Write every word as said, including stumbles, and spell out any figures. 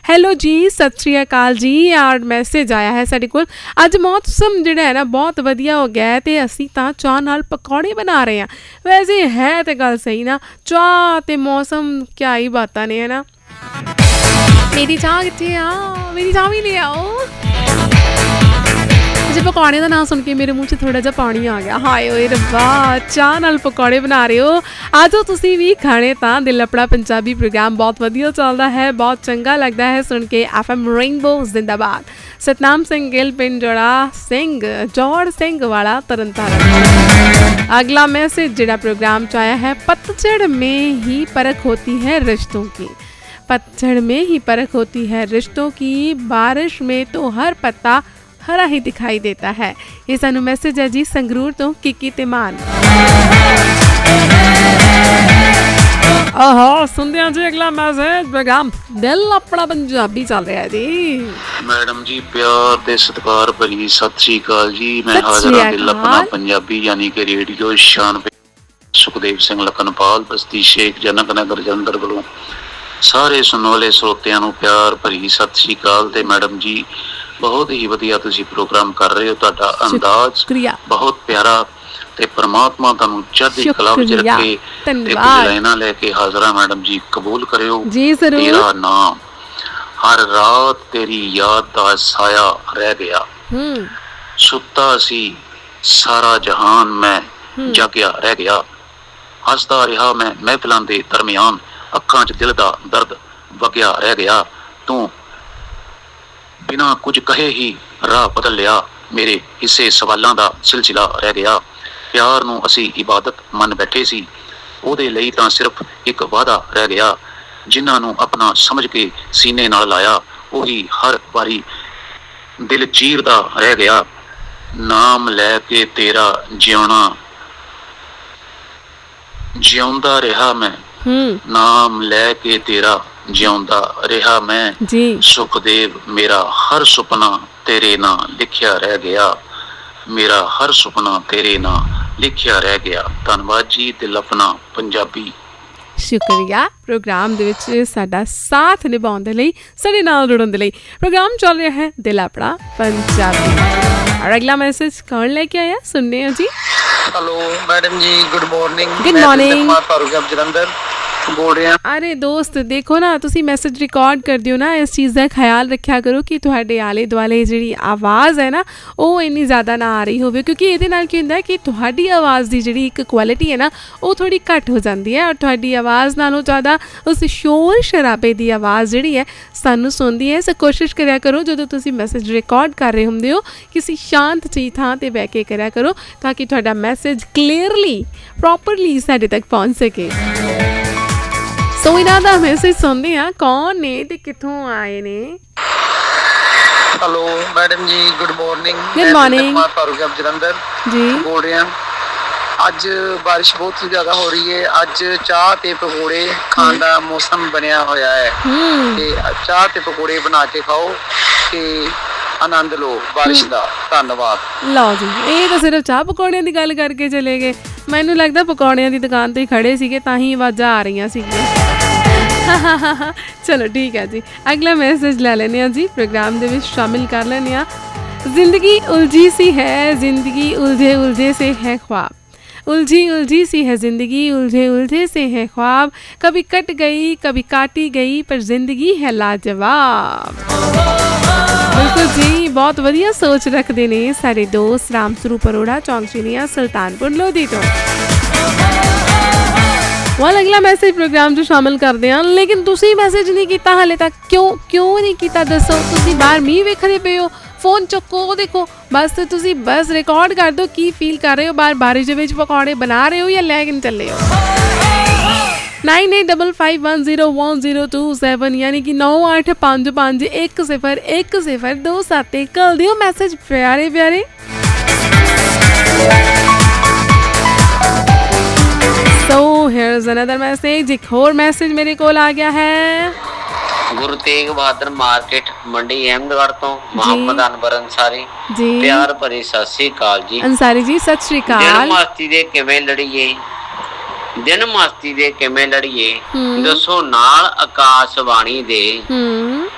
Hello ਜੀ, ਸਤਿ ਸ਼੍ਰੀ ਅਕਾਲ ਜੀ। ਔਰ ਮੈਸੇਜ ਆਇਆ ਹੈ ਸਾਡੇ ਕੋਲ, ਅੱਜ ਮੌਸਮ ਜਿਹੜਾ ਹੈ ਨਾ ਬਹੁਤ ਵਧੀਆ ਹੋ ਗਿਆ ਹੈ ਅਤੇ ਅਸੀਂ ਤਾਂ ਚਾਹ ਨਾਲ ਪਕੌੜੇ ਬਣਾ ਰਹੇ ਹਾਂ। ਵੈਸੇ ਹੈ ਤਾਂ ਗੱਲ ਸਹੀ ਨਾ, ਚਾਹ ਅਤੇ ਮੌਸਮ ਕਿਆ ਹੀ ਬਾਤਾਂ ਨੇ, ਹੈ ਨਾ। ਮੇਰੀ ਚਾਹ ਕਿੱਥੇ ਆ? ਮੇਰੀ ਚਾਹ ਵੀ ਲੈ ਆਓ। ਜੇ ਪਕੌੜੇ ਦਾ ਨਾਂ ਸੁਣ ਕੇ ਮੇਰੇ ਮੂੰਹ 'ਚ ਥੋੜ੍ਹਾ ਜਿਹਾ ਪਾਣੀ ਆ ਗਿਆ। ਹਾਏ ਓਏ ਰੱਬਾ, ਚਾਹ ਨਾਲ ਪਕੌੜੇ ਬਣਾ ਰਹੇ ਹੋ। ਆ ਜਾਓ ਤੁਸੀਂ ਵੀ ਖਾਣੇ ਤਾਂ। ਦਿਲ ਆਪਣਾ ਪੰਜਾਬੀ ਪ੍ਰੋਗਰਾਮ ਬਹੁਤ ਵਧੀਆ ਚੱਲਦਾ ਹੈ, ਬਹੁਤ ਚੰਗਾ ਲੱਗਦਾ ਹੈ ਸੁਣ ਕੇ। ਐਫ ਐਮ ਰੇਨਬੋ ਜ਼ਿੰਦਾਬਾਦ। ਸਤਨਾਮ ਸਿੰਘ ਗਿੱਲ, ਪਿੰਡ ਜੋੜਾ ਸਿੰਘ ਜੋੜ ਸਿੰਘ ਵਾਲਾ, ਤਰਨਤਾਰਨ। ਅਗਲਾ मैसेज ਜਿਹੜਾ प्रोग्राम ਚ आया है, पतझड़ में ही परख होती है रिश्तों की। पतझड़ में ही परख होती है रिश्तों की, बारिश में तो हर पत्ता हरा ही दिखाई देता है। ये सानू मैसेज है जी संगरूर तो किकी ते मान। आहो सुनते हैं जी अगला मैसेज। प्रोग्राम दिल अपना पंजाबी चल रहा है जी। मैडम जी प्यार ते सत्कार भरी सत श्री अकाल जी। मैं हाजिर हां दिल अपना पंजाबी यानी कि रेडियो शान पे सुखदेव सिंह लखनपाल बस्ती शेख जनक नगर जलंधर वालों सारे सुनने वाले श्रोतिਆਂ ਨੂੰ ਪਿਆਰ ਭਰੀ ਸਤਿ ਸ਼੍ਰੀ ਅਕਾਲ। ਤੇ ਮੈਡਮ ਜੀ ਬਹੁਤ ਹੀ ਵਧੀਆ ਤੁਸੀਂ ਪ੍ਰੋਗਰਾਮ ਕਰ ਰਹੇ ਹੋ, ਤੁਹਾਡਾ ਅੰਦਾਜ਼ ਬਹੁਤ ਪਿਆਰਾ ਤੇ ਪ੍ਰਮਾਤਮਾ ਤੁਹਾਨੂੰ ਚੜ੍ਹਦੀ ਕਲਾ ਵਿੱਚ ਰੱਖੇ। ਤੇ ਕੁਝ ਲਾਈਨਾਂ ਲੈ ਕੇ ਹਾਜ਼ਰ ਹਾਂ ਮੈਡਮ ਜੀ, ਕਬੂਲ ਕਰਿਓ। ਤੇਰਾ ਨਾਮ ਹਰ ਰਾਤ ਤੇਰੀ ਯਾਦ ਦਾ ਸਾਇਆ ਰਹਿ ਗਿਆ, ਸੁੱਤਾ ਸੀ ਸਾਰਾ ਜਹਾਨ ਮੈਂ ਜਾਗਿਆ ਰਹਿ ਗਿਆ, ਹੱਸਦਾ ਰਿਹਾ ਮੈਂ ਮਹਿਫਲਾਂ ਦੇ ਦਰਮਿਆਨ, ਅੱਖਾਂ 'ਚ ਦਿਲ ਦਾ ਦਰਦ ਵਗਿਆ ਰਹਿ ਗਿਆ, ਤੂੰ ਬਿਨਾਂ ਕੁਝ ਕਹੇ ਹੀ ਰਾਹ ਬਦਲ ਲਿਆ, ਮੇਰੇ ਹਿੱਸੇ ਸਵਾਲਾਂ ਦਾ ਸਿਲਸਿਲਾ ਰਹਿ ਗਿਆ, ਪਿਆਰ ਨੂੰ ਅਸੀਂ ਇਬਾਦਤ ਮੰਨ ਬੈਠੇ ਸੀ, ਉਹਦੇ ਲਈ ਤਾਂ ਸਿਰਫ ਇੱਕ ਵਾਅਦਾ ਰਹਿ ਗਿਆ, ਜਿਨ੍ਹਾਂ ਨੂੰ ਆਪਣਾ ਸਮਝ ਕੇ ਸੀਨੇ ਨਾਲ ਲਾਇਆ, ਉਹੀ ਹਰ ਵਾਰੀ ਦਿਲ ਚੀਰਦਾ ਰਹਿ ਗਿਆ, ਨਾਮ ਲੈ ਕੇ ਤੇਰਾ ਜਿਉਣਾ ਜਿਉਂਦਾ ਰਿਹਾ ਮੈਂ, ਨਾਮ ਲੈ ਕੇ ਤੇਰਾ ਜਿਉਂਦਾ ਰਿਹਾ ਮੈਂ, ਸੁਖਦੇਵ ਮੇਰਾ ਹਰ ਸੁਪਨਾ ਤੇਰੇ ਨਾਂ ਲਿਖਿਆ ਰਹਿ ਗਿਆ, ਮੇਰਾ ਹਰ ਸੁਪਨਾ ਤੇਰੇ ਨਾਂ ਲਿਖਿਆ ਰਹਿ ਗਿਆ। ਧੰਨਵਾਦ ਜੀ। ਦਿਲ ਆਪਣਾ ਪੰਜਾਬੀ। ਸ਼ੁਕਰੀਆ ਪ੍ਰੋਗਰਾਮ ਦੇ ਵਿੱਚ ਸਾਡਾ ਸਾਥ ਨਿਭਾਉਣ ਦੇ ਲਈ, ਸਾਡੇ ਨਾਲ ਜੁੜਨ ਦੇ ਲਈ। ਪ੍ਰੋਗਰਾਮ ਚੱਲ ਰਿਹਾ ਹੈ ਦਿਲ ਆਪਣਾ ਪੰਜਾਬੀ। और अगला मैसेज कौन लेके आया, सुनने हैं जी। हेलो मैडम जी, good morning. Good morning. Jalandhar बोल रहे हैं। अरे दोस्त देखो ना, ਤੁਸੀਂ ਮੈਸੇਜ ਰਿਕਾਰਡ ਕਰਦੇ ਹੋ ਨਾ, ਇਸ ਚੀਜ਼ ਦਾ ਖਿਆਲ ਰੱਖਿਆ ਕਰੋ ਕਿ ਤੁਹਾਡੇ ਆਲੇ ਦੁਆਲੇ ਜਿਹੜੀ ਆਵਾਜ਼ ਹੈ ਨਾ ਉਹ ਇੰਨੀ ਜ਼ਿਆਦਾ ਨਾ ਆ ਰਹੀ ਹੋਵੇ, ਕਿਉਂਕਿ ਇਹਦੇ ਨਾਲ ਕੀ ਹੁੰਦਾ ਕਿ ਤੁਹਾਡੀ ਆਵਾਜ਼ ਦੀ ਜਿਹੜੀ ਇੱਕ ਕੁਆਲਿਟੀ ਹੈ ਨਾ ਉਹ ਥੋੜ੍ਹੀ ਘੱਟ ਹੋ ਜਾਂਦੀ ਹੈ, ਔਰ ਤੁਹਾਡੀ ਆਵਾਜ਼ ਨਾਲੋਂ ਜ਼ਿਆਦਾ ਉਸ ਸ਼ੋਰ ਸ਼ਰਾਬੇ ਦੀ ਆਵਾਜ਼ ਜਿਹੜੀ ਹੈ ਸਾਨੂੰ ਸੁਣਦੀ ਹੈ। ਸੋ ਕੋਸ਼ਿਸ਼ ਕਰਿਆ ਕਰੋ ਜਦੋਂ ਤੁਸੀਂ ਮੈਸੇਜ ਰਿਕਾਰਡ ਕਰ ਰਹੇ ਹੁੰਦੇ ਹੋ ਕਿਸੇ ਸ਼ਾਂਤ ਜਿਹੀ ਥਾਂ 'ਤੇ ਬਹਿ ਕੇ ਕਰਿਆ ਕਰੋ, ਤਾਂ ਕਿ ਤੁਹਾਡਾ ਮੈਸੇਜ ਕਲੀਅਰਲੀ ਪ੍ਰੋਪਰਲੀ ਸਾਡੇ ਤੱਕ ਪਹੁੰਚ ਸਕੇ। ਸੋ ਇਹਨਾਂ ਦਾ ਮੈਸੇਜ ਸੁਣਦੇ ਹਾਂ, ਕੌਣ ਨੇ ਤੇ ਕਿੱਥੋਂ ਆਏ ਨੇ। हेलो मैडम जी, good morning. Good morning. Jalandhar जी बोल रहे हैं। ਅੱਜ ਬਾਰਿਸ਼ ਬਹੁਤ ਜ਼ਿਆਦਾ ਹੋ ਰਹੀ ਹੈ, ਅੱਜ ਚਾਹ ਤੇ ਪਕੌੜੇ ਖਾਣ ਦਾ ਮੌਸਮ ਬਣਿਆ ਹੋਇਆ ਹੈ, ਤੇ ਚਾਹ ਤੇ ਪਕੌੜੇ ਬਣਾ ਕੇ ਖਾਓ ਤੇ ਆਨੰਦ ਲਓ ਬਾਰਿਸ਼ ਦਾ। ਧੰਨਵਾਦ। ਲਓ ਜੀ, ਇਹ ਤਾਂ ਸਿਰਫ ਚਾਹ ਪਕੌੜਿਆਂ ਦੀ ਗੱਲ ਕਰਕੇ ਚਲੇ ਗਏ, ਮੈਨੂੰ ਲੱਗਦਾ ਪਕੌੜਿਆਂ ਦੀ ਦੁਕਾਨ 'ਤੇ ਹੀ ਖੜੇ ਸੀਗੇ ਤਾਂ ਹੀ ਆਵਾਜ਼ਾਂ ਆ ਰਹੀਆਂ ਸੀਗੀਆਂ। ਚਲੋ ਠੀਕ ਹੈ ਜੀ, ਅਗਲਾ ਮੈਸੇਜ ਲੈ ਲੈਂਦੇ ਹਾਂ ਜੀ, ਪ੍ਰੋਗਰਾਮ ਦੇ ਵਿੱਚ ਸ਼ਾਮਿਲ ਕਰ ਲੈਂਦੇ ਹਾਂ। ਜ਼ਿੰਦਗੀ ਉਲਝੀ ਸੀ ਹੈ, ਜ਼ਿੰਦਗੀ ਉਲਝੇ ਉਲਝੇ ਸੇ ਹੈ ख्वाब, उलझी उलझी सी है ज़िंदगी, उलझे उलझे से है ख्वाब, कभी कट गई कभी काटी गई पर ज़िंदगी है लाजवाब। बिल्कुल जी, बहुत वधिया सोच रखते ने सारे दोस्त राम स्वरूप अरोड़ा, चौंकचीनिया, सुल्तानपुर लोधी तो। वाल अगला मैसेज प्रोग्राम जो शामिल करते हैं, लेकिन तुसी मैसेज नहीं किया हाले तक, क्यों क्यों नहीं किया दसो। तुसी बाहर मीह वेखदे पे हो, फोन चुको देखो, बस तुसी बस रिकॉर्ड कर दो की फील कर रहे हो, बाहर बारिश के विच पकौड़े बना रहे हो या लैके चले हो। Nine eight double five one zero one zero two seven यानी कि नौ अठ पाँच पाँच एक सिफर एक सिफर दो सत्त कर दियो मैसेज प्यारे प्यारे। So here's another message, एक और मैसेज मेरे को आ गया है। गुरु तेग बहादुर मार्केट मंडी अहमदगढ़ तो मोहम्मद अनवर अंसारी जी, प्यार भरी सत श्री अकाल जी। अंसारी जी सत श्री अकाल। दिन मस्ती दे किवें लड़ीए, दिन मस्ती दे किवें लड़ीए, दसो नाल आकाशवाणी दे